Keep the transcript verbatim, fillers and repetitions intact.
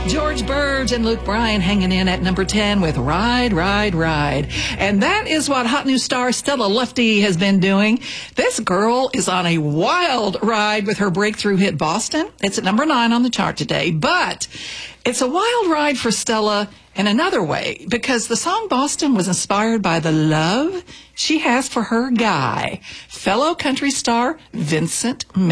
George Burge and Luke Bryan hanging in at number ten with Ride, Ride, Ride. And that is what hot new star Stella Lufty has been doing. This girl is on a wild ride with her breakthrough hit Boston. It's at number nine on the chart today. But it's a wild ride for Stella in another way, because the song Boston was inspired by the love she has for her guy, fellow country star Vincent Miller.